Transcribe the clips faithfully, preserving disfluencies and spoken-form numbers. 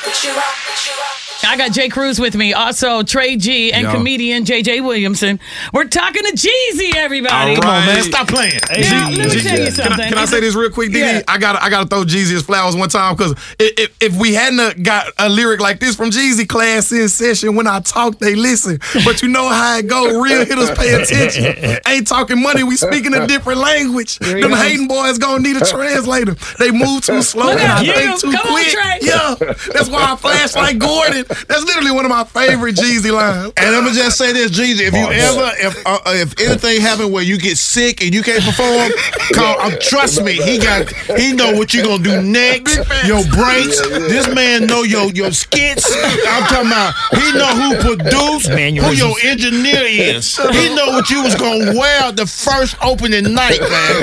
I got Jay Cruz with me, also Trey G and Yo. comedian J J Williamson. We're talking to Jeezy, everybody. All right. Come on, man, stop playing. Hey, now, let me tell you something. Can I, can I say this real quick, D D? Yeah. I got I got to throw Jeezy his flowers one time because if, if we hadn't got a lyric like this from Jeezy, class in session, when I talk, they listen. But you know how it go. Real hitters pay attention. Ain't talking money. We speaking a different language. Them goes. hating boys gonna need a translator. They move too slow and I think too Come quick. On, yeah, that's why I flash like Gordon. That's literally one of my favorite Jeezy lines. And I'm gonna just say this, Jeezy. If you oh, ever, if uh, if anything happen where you get sick and you can't perform, call. Um, trust me, he got. He know what you gonna do next. Your breaks. Yeah, yeah. This man know your your skits. I'm talking about. He know who produced, who your engineer is. He know what you was gonna wear the first opening night, man.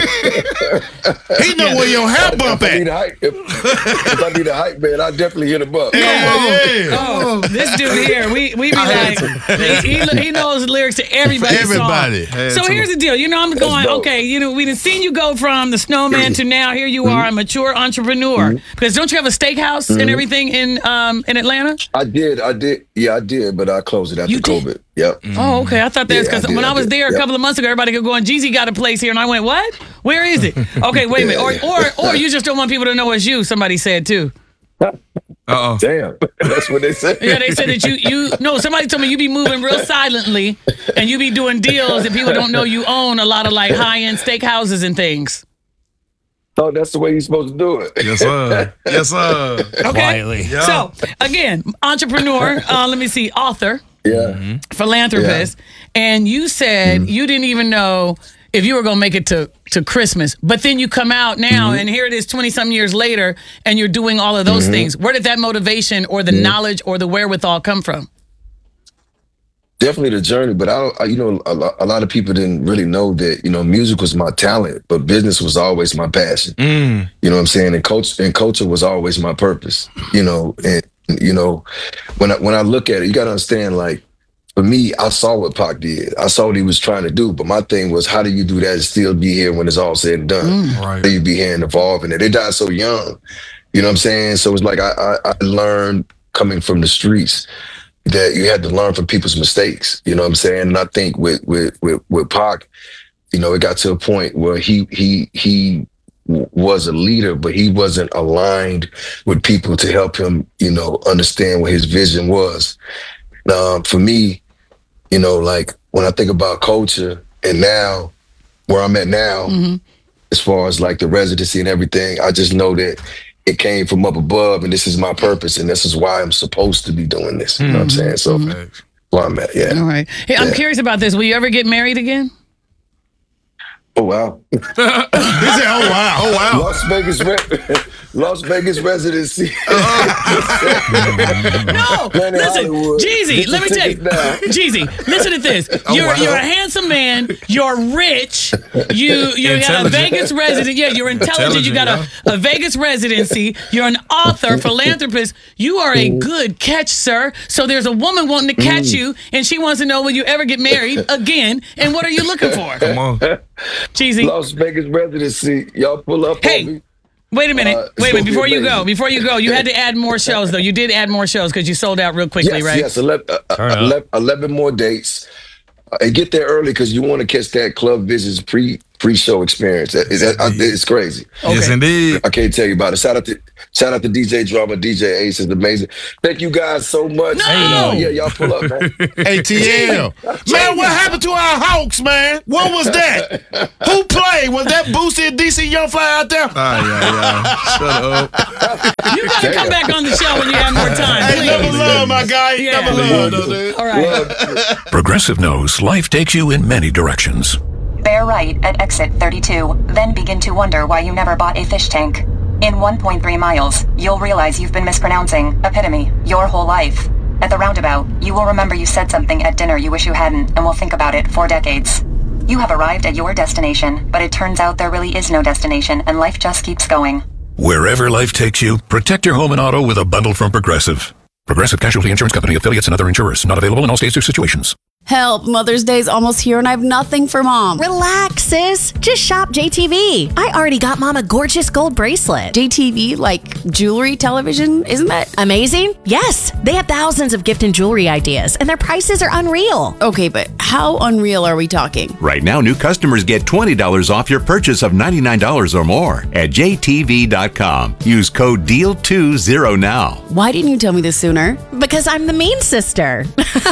He know yeah. where your hair bump if, if at. I need a hype, if, if I need a hype, man, I definitely hit him up. Yeah, yeah. Oh, this dude here, we we be like, he, he, he knows lyrics to everybody's everybody. song. So here's the deal. You know, I'm going, okay, you know, we done seen you go from the snowman to now here you are, a mature entrepreneur. Mm-hmm. Because don't you have a steakhouse mm-hmm. and everything in um in Atlanta? I did, I did. Yeah, I did, but I closed it after you COVID. Did? Yep. Mm-hmm. Oh, okay. I thought that's because yeah, when I, I was there a yep. couple of months ago, everybody could go, and Jeezy got a place here. And I went, what? Where is it? Okay, wait a minute. Or, or, or you just don't want people to know it's you, somebody said too. Uh-oh. Damn. That's what they said. Yeah, they said that you, you, no, somebody told me you be moving real silently and you be doing deals and people don't know you own a lot of like high-end steakhouses and things. Oh, that's the way you're supposed to do it. Yes, sir. Yes, sir. Okay. Quietly. Yeah. So, again, entrepreneur, uh, let me see, author. Yeah. Mm-hmm. Philanthropist. Yeah. And you said mm-hmm. you didn't even know if you were going to make it to, to Christmas. But then you come out now, mm-hmm. and here it is twenty-some years later, and you're doing all of those mm-hmm. things. Where did that motivation or the mm-hmm. knowledge or the wherewithal come from? Definitely the journey, but I, I you know, a, a lot of people didn't really know that, you know, music was my talent, but business was always my passion. Mm. You know what I'm saying? And coach and culture was always my purpose. You know, and you know, when I, when I look at it, you got to understand, like, for me, I saw what Pac did. I saw what he was trying to do, but my thing was, how do you do that and still be here when it's all said and done? Mm. Right. How do you be here and evolving it? They died so young. You know what I'm saying? So it's like I, I, I learned coming from the streets that you had to learn from people's mistakes. You know what I'm saying? And I think with with with, with Pac, you know, it got to a point where he he he was a leader, but he wasn't aligned with people to help him, you know, understand what his vision was. Um, for me, you know, like when I think about culture and now where I'm at now, mm-hmm. as far as like the residency and everything, I just know that it came from up above, and this is my purpose, and this is why I'm supposed to be doing this. You know what I'm saying? So, mm-hmm. where I'm at, yeah. All right. Hey, I'm yeah. curious about this. Will you ever get married again? Oh, wow. He said, oh, wow. Oh, wow. Las Vegas, re- Las Vegas residency. No, listen, Jeezy, let me tell you. Jeezy, listen to this. Oh, you're wow. you're a handsome man. You're rich. You you got a Vegas resident. Yeah, you're intelligent. You got a, a Vegas residency. You're an author, philanthropist. You are a good catch, sir. So there's a woman wanting to catch you, and she wants to know, will you ever get married again? And what are you looking for? Come on. Jeezy. Las Vegas residency. Y'all pull up hey, on me. Wait a minute. Uh, wait a minute. Before you go, before you go, you had to add more shows, though. You did add more shows because you sold out real quickly, yes, right? Yes, eleven, uh, eleven, eleven more dates. Uh, and get there early because you want to catch that Club Visits pre pre-show experience. That, that, I, it's crazy. Okay. Yes, indeed. I can't tell you about it. Shout out to shout out to D J Drama, D J Ace is amazing. Thank you guys so much. No! Uh, yeah, y'all pull up, man. A T L. Man, what happened to our Hawks, man? What was that? Who played? Was that Boosie and D C Young Fly out there? Ah, yeah, yeah. Shut up. You gotta come back on the show when you have more time. Hey, please. never love, my guy. Yeah. Never love, though, dude. All right. Progressive knows life takes you in many directions. Bear right at exit thirty-two, then begin to wonder why you never bought a fish tank. In one point three miles, you'll realize you've been mispronouncing epitome your whole life. At the roundabout, you will remember you said something at dinner you wish you hadn't and will think about it for decades. You have arrived at your destination, but it turns out there really is no destination and life just keeps going. Wherever life takes you, protect your home and auto with a bundle from Progressive. Progressive Casualty Insurance Company, affiliates, and other insurers. Not available in all states or situations. Help, Mother's Day's almost here and I have nothing for Mom. Relax, sis. Just shop J T V. I already got Mom a gorgeous gold bracelet. J T V, like jewelry, television, isn't that amazing? Yes, they have thousands of gift and jewelry ideas, and their prices are unreal. Okay, but how unreal are we talking? Right now, new customers get twenty dollars off your purchase of ninety-nine dollars or more at J T V dot com. Use code D E A L twenty now. Why didn't you tell me this sooner? Because I'm the mean sister.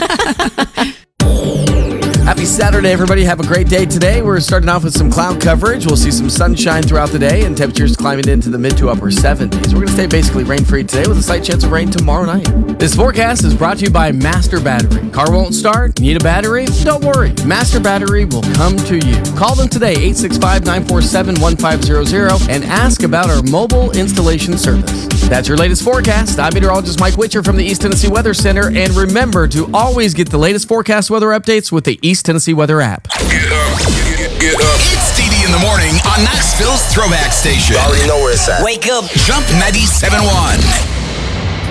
Happy Saturday, everybody. Have a great day today. We're starting off with some cloud coverage. We'll see some sunshine throughout the day and temperatures climbing into the mid to upper seventies. We're going to stay basically rain-free today with a slight chance of rain tomorrow night. This forecast is brought to you by Master Battery. Car won't start? Need a battery? Don't worry. Master Battery will come to you. Call them today, eight six five, nine four seven, one five zero zero, and ask about our mobile installation service. That's your latest forecast. I'm meteorologist Mike Witcher from the East Tennessee Weather Center. And remember to always get the latest forecast weather updates with the East Tennessee Weather app. Get up, get, get up. It's D D in the morning on Knoxville's Throwback Station. You already know where it's at. Wake up. Jump ninety-seven point one.